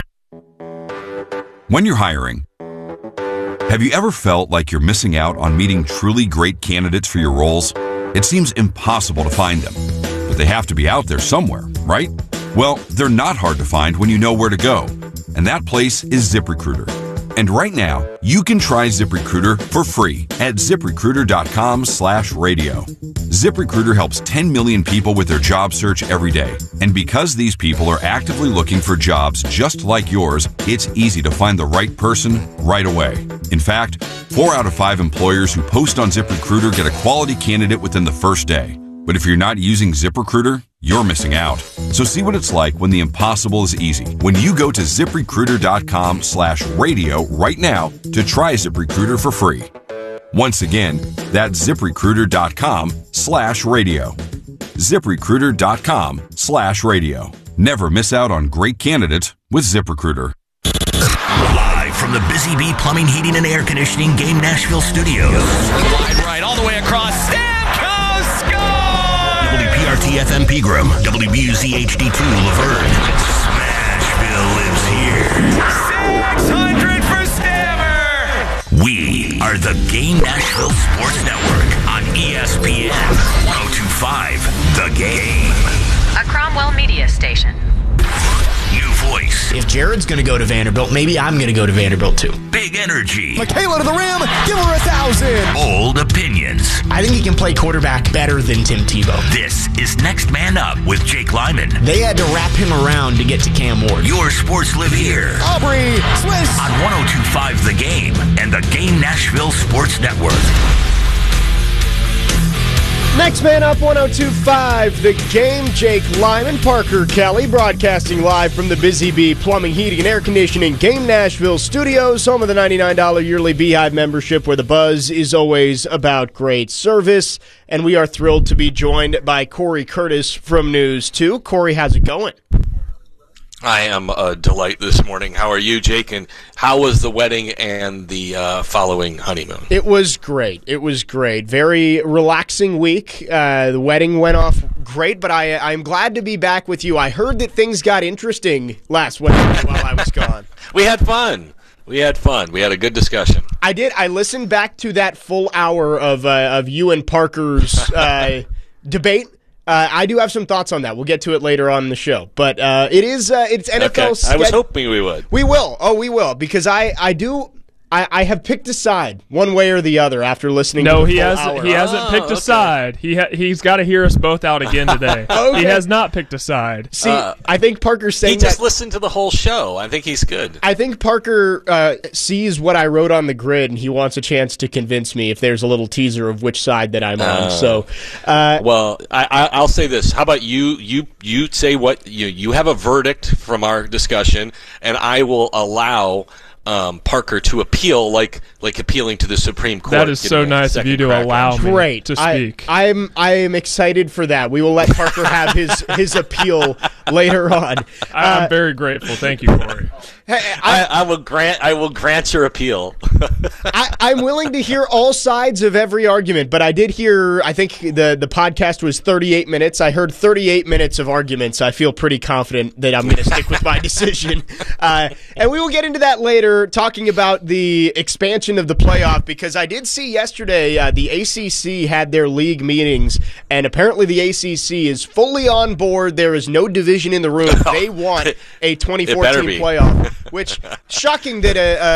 When you're hiring, have you ever felt like you're missing out on meeting truly great candidates for your roles? It seems impossible to find them, but they have to be out there somewhere, right? Well, they're not hard to find when you know where to go, and that place is ZipRecruiter. And right now, you can try ZipRecruiter for free at ZipRecruiter.com/radio. ZipRecruiter helps 10 million people with their job search every day. And because these people are actively looking for jobs just like yours, it's easy to find the right person right away. In fact, 4 out of 5 employers who post on ZipRecruiter get a quality candidate within the first day. But if you're not using ZipRecruiter, you're missing out. So see what it's like when the impossible is easy. When you go to ZipRecruiter.com/radio right now to try ZipRecruiter for free. Once again, that's ZipRecruiter.com/radio. ZipRecruiter.com/radio. Never miss out on great candidates with ZipRecruiter. Live from the Busy Bee Plumbing, Heating, and Air Conditioning Game Nashville studios. Wide right, all the way across. Stamkos score! WPRT FM Pegram, WBUZ HD2 Laverne. Smashville lives here. 600 for Stammer! We are the Game Nashville Sports Network on ESPN 102.5 The Game. A Cromwell media station. New voice. If Jared's going to go to Vanderbilt, maybe I'm going to go to Vanderbilt too. Big energy. Michaela to the rim. Give her 1,000. Old opinions. I think he can play quarterback better than Tim Tebow. This is Next Man Up with Jake Lyman. They had to wrap him around to get to Cam Ward. Your sports live here. Aubrey Swiss. On 102.5 The Game and the Game Nashville Sports Network. Next Man Up 102.5 The Game. Jake Lyman, Parker Kelly, broadcasting live from the Busy Bee Plumbing, Heating, and Air Conditioning Game Nashville studios, home of the $99 yearly Beehive membership, where the buzz is always about great service. And we are thrilled to be joined by Corey Curtis from News 2. Corey, how's it going? I am a delight this morning. How are you, Jake? And how was the wedding and the following honeymoon? It was great. It was great. Very relaxing week. The wedding went off great, but I'm glad to be back with you. I heard that things got interesting last Wednesday while I was gone. We had fun. We had a good discussion. I did. I listened back to that full hour of you and Parker's debate. I do have some thoughts on that. We'll get to it later on in the show. But it's NFL. Okay. I was hoping we would. We will. Oh, we will. Because I have picked a side one way or the other after listening to the full hour. He hasn't picked a side. He's got to hear us both out again today. Okay. He has not picked a side. See, I think Parker's saying he just listened to the whole show. I think he's good. I think Parker sees what I wrote on the grid, and he wants a chance to convince me if there's a little teaser of which side that I'm on. So, well, I'll say this. How about you say what you have a verdict from our discussion, and I will allow Parker to appeal like appealing to the Supreme Court. That is so nice of you to allow me to speak. I am excited for that. We will let Parker have his appeal later on. I'm very grateful. Thank you, Corey. I will grant your appeal. I'm willing to hear all sides of every argument, but I did hear, I think the podcast was 38 minutes. I heard 38 minutes of arguments. I feel pretty confident that I'm going to stick with my decision. And we will get into that later, talking about the expansion of the playoff, because I did see yesterday the ACC had their league meetings, and apparently the ACC is fully on board. There is no division in the room. They want a 2014 playoff. Which, shocking that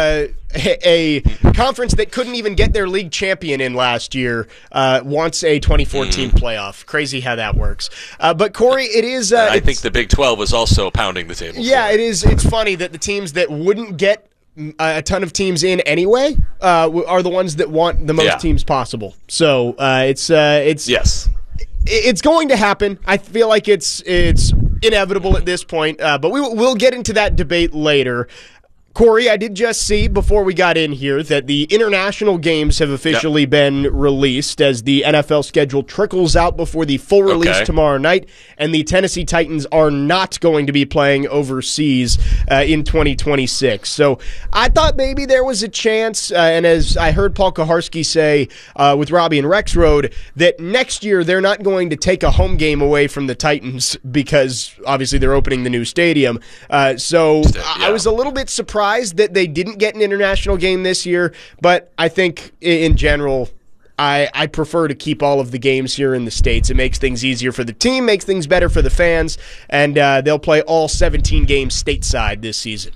a conference that couldn't even get their league champion in last year wants a 2014 playoff. Crazy how that works. But, Corey, it is... I think the Big 12 is also pounding the table. Yeah, it is. It's funny that the teams that wouldn't get a ton of teams in anyway are the ones that want the most teams possible. So it's yes. It's going to happen. I feel like it's inevitable at this point, but we'll get into that debate later. Corey, I did just see before we got in here that the international games have officially been released as the NFL schedule trickles out before the full release tomorrow night, and the Tennessee Titans are not going to be playing overseas in 2026. So I thought maybe there was a chance, and as I heard Paul Kaharski say with Robbie and Rexroad, that next year they're not going to take a home game away from the Titans because obviously they're opening the new stadium. I was a little bit surprised that they didn't get an international game this year, but I think in general, I prefer to keep all of the games here in the States. It makes things easier for the team, makes things better for the fans, and they'll play all 17 games stateside this season.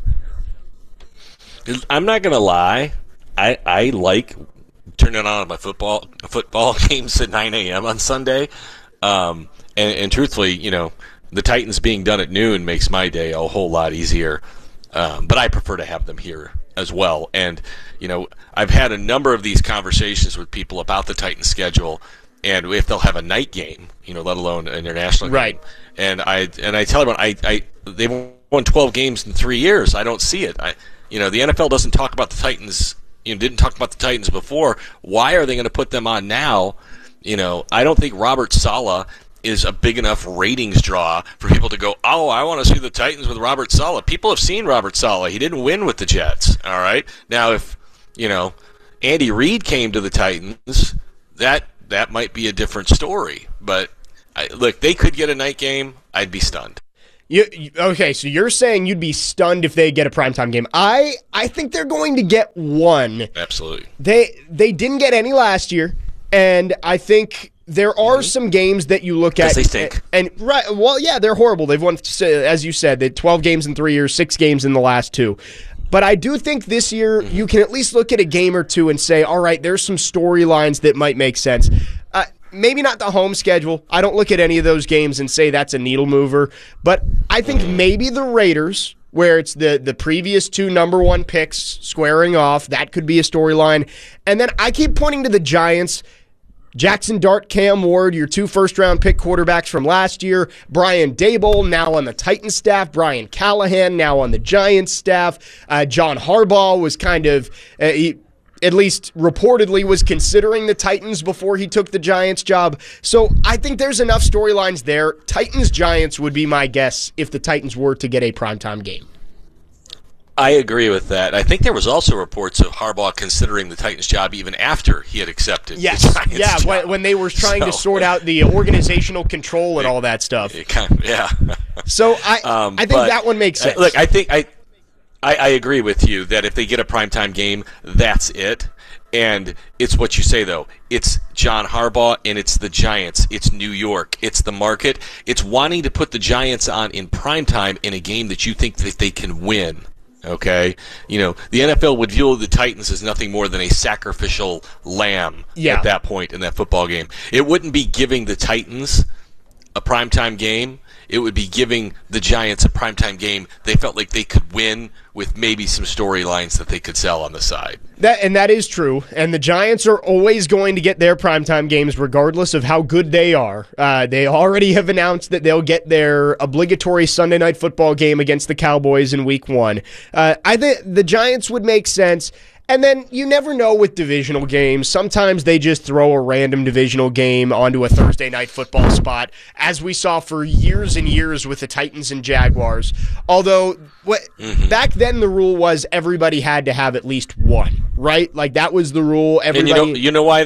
I'm not going to lie. I like turning on my football games at 9 a.m. on Sunday, and truthfully, the Titans being done at noon makes my day a whole lot easier. But I prefer to have them here as well. And, I've had a number of these conversations with people about the Titans schedule, and if they'll have a night game, let alone an international game. Right. And I tell everyone, they won 12 games in 3 years. I don't see it. The NFL doesn't talk about the Titans. Didn't talk about the Titans before. Why are they going to put them on now? I don't think Robert Saleh is a big enough ratings draw for people to go, oh, I want to see the Titans with Robert Saleh. People have seen Robert Saleh. He didn't win with the Jets. All right. Now, if Andy Reid came to the Titans, that might be a different story. But look, they could get a night game. I'd be stunned. Okay, so you're saying you'd be stunned if they get a primetime game. I think they're going to get one. Absolutely. They didn't get any last year, and I think there are some games that you look at. Because they stink. And right, well, yeah, they're horrible. They've won, as you said, they 12 games in 3 years, 6 games in the last 2. But I do think this year you can at least look at a game or two and say, all right, there's some storylines that might make sense. Maybe not the home schedule. I don't look at any of those games and say that's a needle mover. But I think maybe the Raiders, where it's the previous 2 number 1 picks squaring off, that could be a storyline. And then I keep pointing to the Giants. Jackson Dart, Cam Ward, your 2 first-round pick quarterbacks from last year. Brian Daboll, now on the Titans staff. Brian Callahan, now on the Giants staff. John Harbaugh was kind of... at least reportedly was considering the Titans before he took the Giants job. So I think there's enough storylines there. Titans-Giants would be my guess if the Titans were to get a primetime game. I agree with that. I think there was also reports of Harbaugh considering the Titans job even after he had accepted the Giants job. When they were trying to sort out the organizational control and all that stuff. Yeah. So I think that one makes sense. Look, I agree with you that if they get a primetime game, that's it. And it's what you say, though. It's John Harbaugh, and it's the Giants. It's New York. It's the market. It's wanting to put the Giants on in primetime in a game that you think that they can win. Okay? The NFL would view the Titans as nothing more than a sacrificial lamb at that point in that football game. It wouldn't be giving the Titans a primetime game. It would be giving the Giants a primetime game they felt like they could win with maybe some storylines that they could sell on the side. That is true, and the Giants are always going to get their primetime games regardless of how good they are. They already have announced that they'll get their obligatory Sunday Night Football game against the Cowboys in Week 1. I think the Giants would make sense. And then you never know with divisional games. Sometimes they just throw a random divisional game onto a Thursday night football spot, as we saw for years and years with the Titans and Jaguars. Although back then the rule was everybody had to have at least one, right? Like that was the rule. Everybody. And you know why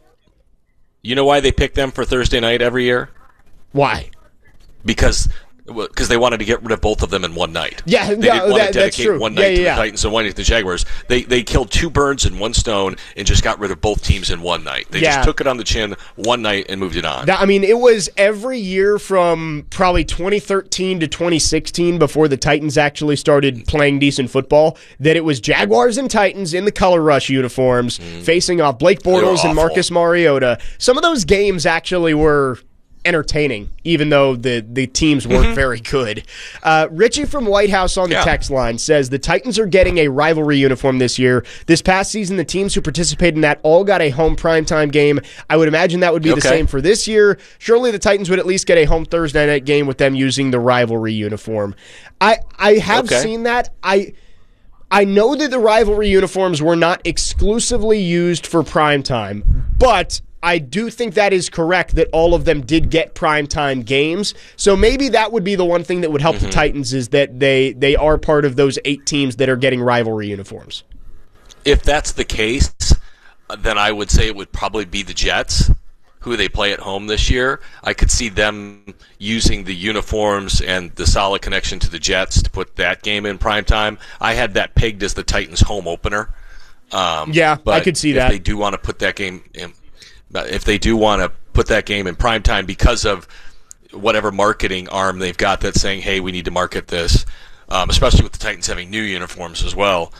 they pick them for Thursday night every year? Why? Because they wanted to get rid of both of them in one night. Yeah, they didn't want to dedicate one night to the yeah. Titans and one night to the Jaguars. They killed 2 birds in one stone and just got rid of both teams in one night. They just took it on the chin one night and moved it on. It was every year from probably 2013 to 2016 before the Titans actually started playing decent football that it was Jaguars and Titans in the color rush uniforms facing off Blake Bortles and Marcus Mariota. Some of those games actually were entertaining, even though the teams weren't very good. Richie from White House on the text line says the Titans are getting a rivalry uniform this year. This past season, the teams who participated in that all got a home primetime game. I would imagine that would be the same for this year. Surely the Titans would at least get a home Thursday night game with them using the rivalry uniform. I have seen that. I know that the rivalry uniforms were not exclusively used for primetime, but I do think that is correct that all of them did get primetime games. So maybe that would be the one thing that would help the Titans is that they are part of those 8 teams that are getting rivalry uniforms. If that's the case, then I would say it would probably be the Jets, who they play at home this year. I could see them using the uniforms and the solid connection to the Jets to put that game in primetime. I had that pegged as the Titans home opener. But I could see that. If they do want to put that game in, if they do want to put that game in primetime because of whatever marketing arm they've got that's saying, hey, we need to market this, especially with the Titans having new uniforms as well,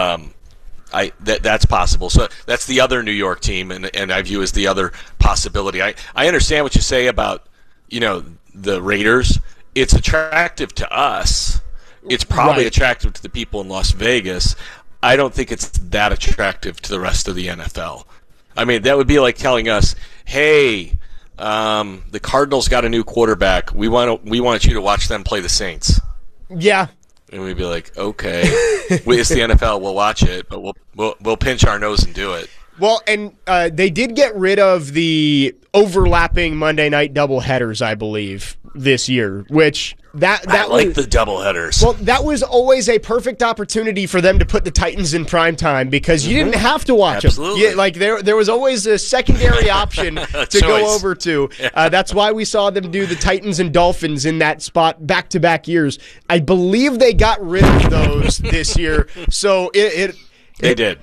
that's possible. So that's the other New York team, and I view as the other possibility. I understand what you say about, the Raiders. It's attractive to us. It's probably attractive to the people in Las Vegas. I don't think it's that attractive to the rest of the NFL. I mean, that would be like telling us, "Hey, the Cardinals got a new quarterback. We want you to watch them play the Saints." Yeah. And we'd be like, "Okay, it's the NFL. We'll watch it, but we'll pinch our nose and do it." Well, and they did get rid of the overlapping Monday night doubleheaders, I believe, this year, which I like the doubleheaders. Well, that was always a perfect opportunity for them to put the Titans in prime time because you didn't have to watch them. Yeah, like there was always a secondary option to go over to. That's why we saw them do the Titans and Dolphins in that spot back-to-back years. I believe they got rid of those this year, so They did.